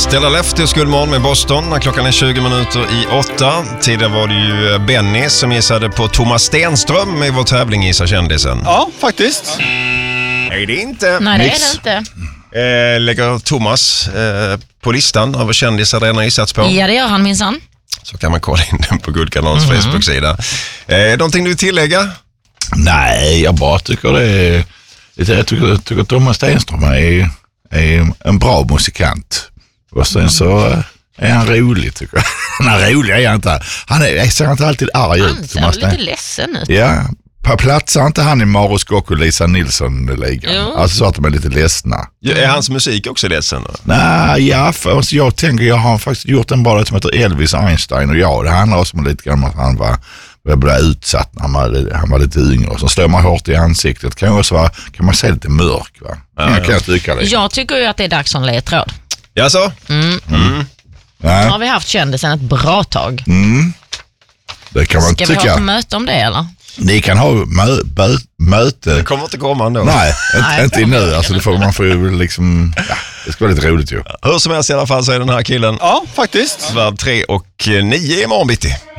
Stella Leftis guldmorgon med Boston när klockan är 20 minuter i 8. Tidigare var det ju Benny som gissade på Thomas Stenström i vår tävling Gissa kändisen. Ja, faktiskt. Nej, det är inte. Nej, det är det inte. Lägger Thomas på listan över kändisar redan gissats på. Ja, det gör han minsann. Så kan man kolla in den på Guldkanalens Facebook-sida. Någonting du tillägga? Nej, jag bara tycker det är... Jag tycker Thomas Stenström är en bra musikant. Och sen så är han rolig, tycker jag. Han är rolig, är han inte. Jag ser inte alltid arg ut. Han ser lite ledsen ut. Ja, platsar inte han i Maros Gokk och Lisa Nilsson-ligan? Alltså så att de är lite ledsna. Ja, är hans musik också ledsen? Nej, ja, för jag tänker, jag har faktiskt gjort en bra som heter Elvis Einstein och jag. Det handlar också om lite grann om att han blev utsatt när han var lite yngre. Och så slår man hårt i ansiktet. Kan man se lite mörk, va? Kan jag tycka det. Jag tycker ju att det är dags som ledtråd. Jaså? Ja. Har vi haft kändisen ett bra tag. Det kan man tycka. Ska vi ha ett möte om det, eller? Ni kan ha möte. Det kommer inte komma ändå. Nej, inte nu. Alltså man får ju liksom... Ja, det ska vara lite roligt ju. Hur som helst i alla fall så är den här killen... Ja, faktiskt. Värd 3 och 9 imorgon bitti.